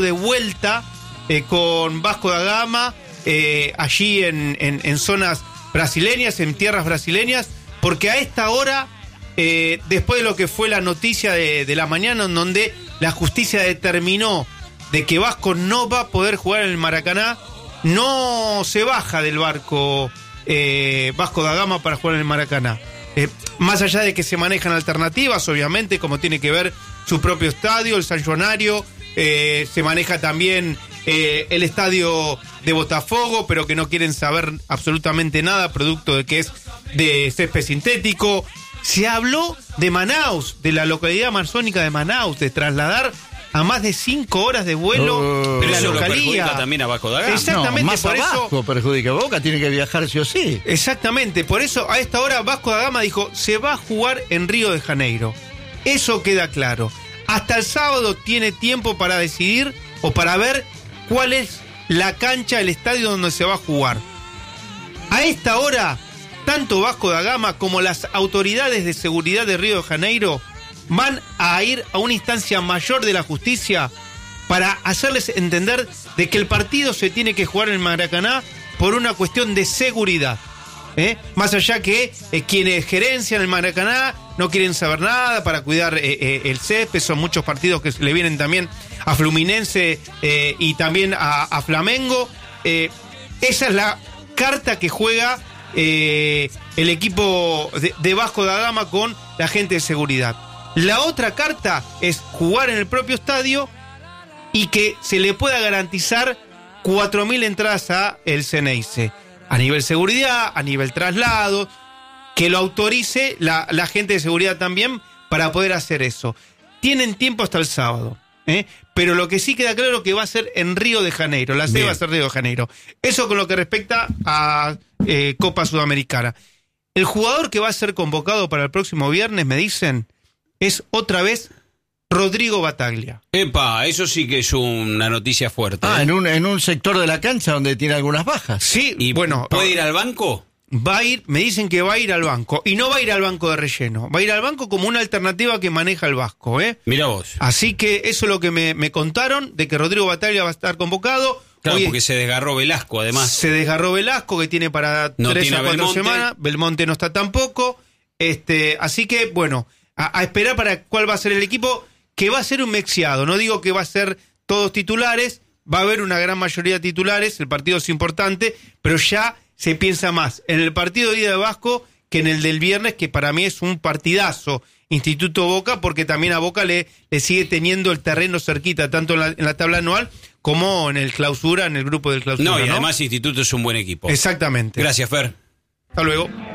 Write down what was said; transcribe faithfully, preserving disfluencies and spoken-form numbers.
de vuelta eh, con Vasco da Gama, eh, allí en, en, en zonas brasileñas, en tierras brasileñas, porque a esta hora, eh, después de lo que fue la noticia de, de la mañana, en donde la justicia determinó de que Vasco no va a poder jugar en el Maracaná, no se baja del barco eh, Vasco da Gama para jugar en el Maracaná. Eh, más allá de que se manejan alternativas, obviamente, como tiene que ver su propio estadio, el San Joanário, eh, se maneja también eh, el estadio de Botafogo, pero que no quieren saber absolutamente nada, producto de que es de césped sintético. Se habló de Manaus, de la localidad amazónica de Manaus, de trasladar a más de cinco horas de vuelo uh, de la eso localía. Lo perjudica también a Vasco da Gama. Exactamente, no, más por abajo eso perjudica a Boca, tiene que viajar sí o sí. Exactamente, por eso a esta hora Vasco da Gama dijo, se va a jugar en Río de Janeiro. Eso queda claro. Hasta el sábado tiene tiempo para decidir o para ver cuál es la cancha, el estadio donde se va a jugar. A esta hora, tanto Vasco da Gama como las autoridades de seguridad de Río de Janeiro van a ir a una instancia mayor de la justicia para hacerles entender de que el partido se tiene que jugar en el Maracaná por una cuestión de seguridad. ¿Eh? Más allá que eh, quienes gerencian el Maracaná no quieren saber nada para cuidar eh, eh, el césped, son muchos partidos que le vienen también a Fluminense eh, y también a, a Flamengo. Eh, esa es la carta que juega eh, el equipo de, de Vasco da Gama con la gente de seguridad. La otra carta es jugar en el propio estadio y que se le pueda garantizar cuatro mil entradas a el Ceneice. A nivel seguridad, a nivel traslado, que lo autorice la, la gente de seguridad también para poder hacer eso. Tienen tiempo hasta el sábado, ¿eh? Pero lo que sí queda claro es que va a ser en Río de Janeiro. La sede va a ser Río de Janeiro. Eso con lo que respecta a eh, Copa Sudamericana. El jugador que va a ser convocado para el próximo viernes, me dicen, es otra vez Rodrigo Battaglia. Epa, eso sí que es una noticia fuerte. Ah, ¿eh? en un, en un sector de la cancha donde tiene algunas bajas. Sí, ¿Y bueno, puede ir al banco? Va a ir, me dicen que va a ir al banco. Y no va a ir al banco de relleno. Va a ir al banco como una alternativa que maneja el Vasco, ¿eh? Mirá vos. Así que eso es lo que me, me contaron, de que Rodrigo Battaglia va a estar convocado. Claro, Hoy porque se desgarró Velasco, además. Se desgarró Velasco, que tiene para no tres tiene a cuatro Belmonte. semanas. Belmonte no está tampoco. Este, así que, bueno, a, a esperar para cuál va a ser el equipo, que va a ser un mixeado. No digo que va a ser todos titulares, va a haber una gran mayoría de titulares, el partido es importante, pero ya se piensa más en el partido de ida de Vasco que en el del viernes, que para mí es un partidazo. Instituto Boca, porque también a Boca le, le sigue teniendo el terreno cerquita, tanto en la, en la tabla anual como en el clausura, en el grupo del clausura. No, y ¿no? además Instituto es un buen equipo. Exactamente. Gracias, Fer. Hasta luego.